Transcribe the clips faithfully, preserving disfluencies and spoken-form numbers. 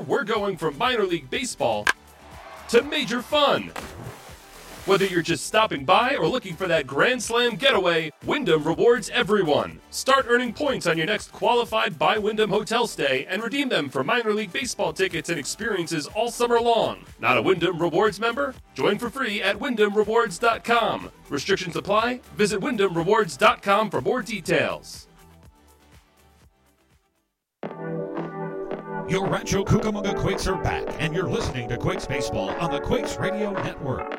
we're going from minor league baseball to major fun. Whether you're just stopping by or looking for that Grand Slam getaway, Wyndham rewards everyone. Start earning points on your next qualified by Wyndham hotel stay and redeem them for minor league baseball tickets and experiences all summer long. Not a Wyndham Rewards member? Join for free at wyndham rewards dot com. Restrictions apply. Visit wyndham rewards dot com for more details. Your Rancho Cucamonga Quakes are back, and you're listening to Quakes Baseball on the Quakes Radio Network.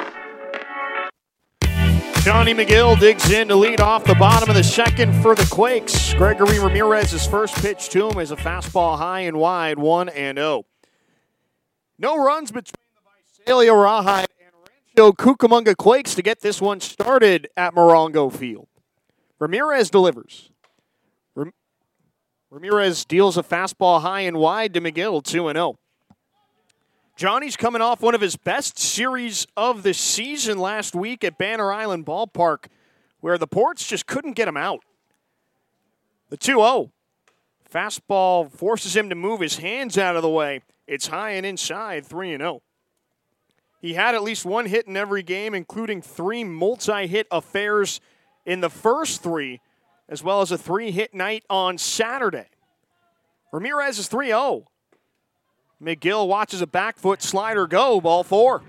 Johnny McGill digs in to lead off the bottom of the second for the Quakes. Gregory Ramirez's first pitch to him is a fastball high and wide, one and oh. No runs between the Visalia Rawhide and Rancho Cucamonga Quakes to get this one started at Morongo Field. Ramirez delivers. Ram- Ramirez deals a fastball high and wide to McGill, two and oh. Johnny's coming off one of his best series of the season last week at Banner Island Ballpark, where the Ports just couldn't get him out. The two oh. Fastball forces him to move his hands out of the way. It's high and inside, three and oh. He had at least one hit in every game, including three multi-hit affairs in the first three, as well as a three-hit night on Saturday. Ramirez is three oh. McGill watches a back foot slider go, ball four.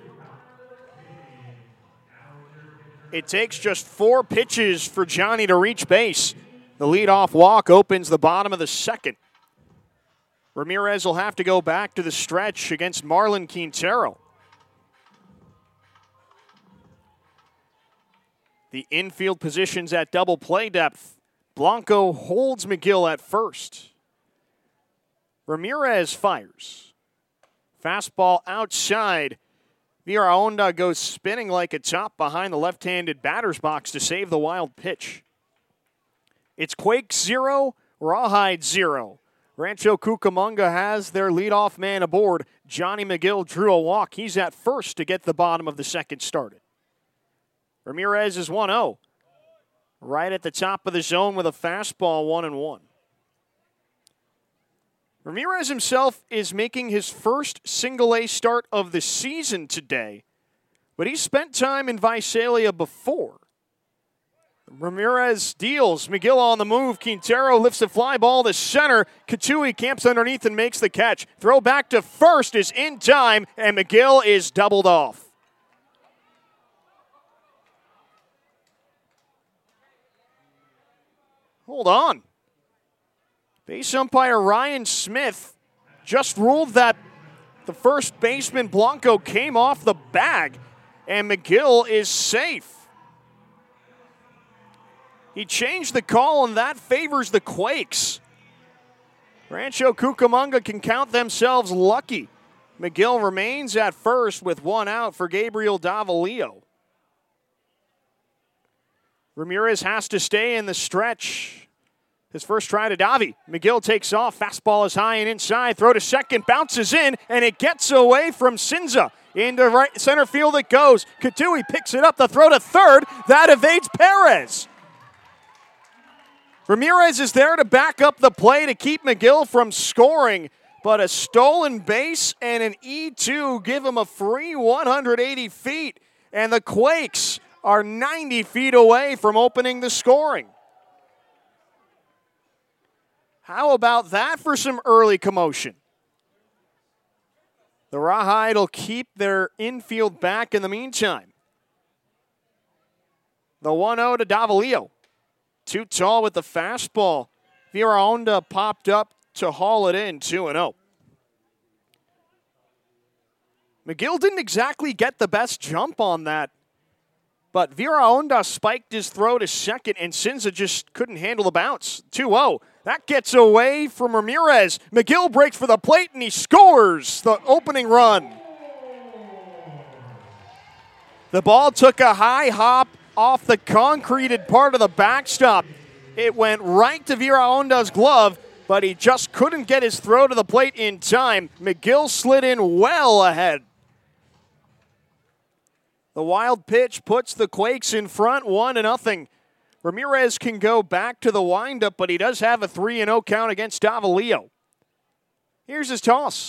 It takes just four pitches for Johnny to reach base. The leadoff walk opens the bottom of the second. Ramirez will have to go back to the stretch against Marlon Quintero. The infield positions at double play depth. Blanco holds McGill at first. Ramirez fires. Fastball outside. Viraonda goes spinning like a top behind the left-handed batter's box to save the wild pitch. It's Quake zero, Rawhide zero. Rancho Cucamonga has their leadoff man aboard. Johnny McGill drew a walk. He's at first to get the bottom of the second started. Ramirez is one oh. Right at the top of the zone with a fastball, one and one. Ramirez himself is making his first single-A start of the season today, but he spent time in Visalia before. Ramirez deals. McGill on the move. Quintero lifts a fly ball to center. Katui camps underneath and makes the catch. Throw back to first is in time, and McGill is doubled off. Hold on. Base umpire Ryan Smith just ruled that the first baseman Blanco came off the bag, and McGill is safe. He changed the call, and that favors the Quakes. Rancho Cucamonga can count themselves lucky. McGill remains at first with one out for Gabriel Davalillo. Ramirez has to stay in the stretch. His first try to Davi. McGill takes off. Fastball is high and inside. Throw to second. Bounces in, and it gets away from Cinza. Into right center field it goes. Katui picks it up. The throw to third. That evades Perez. Ramirez is there to back up the play to keep McGill from scoring. But a stolen base and an E two give him a free one hundred eighty feet. And the Quakes are ninety feet away from opening the scoring. How about that for some early commotion? The Rawhide will keep their infield back in the meantime. The one oh to Davalillo. Too tall with the fastball. Viraonda popped up to haul it in, two and oh. McGill didn't exactly get the best jump on that, but Viraonda spiked his throw to second, and Cinza just couldn't handle the bounce. two oh. That gets away from Ramirez. McGill breaks for the plate, and he scores the opening run. The ball took a high hop off the concreted part of the backstop. It went right to Viraonda's glove, but he just couldn't get his throw to the plate in time. McGill slid in well ahead. The wild pitch puts the Quakes in front, one to nothing. Ramirez can go back to the windup, but he does have a three and oh count against Davalillo. Here's his toss.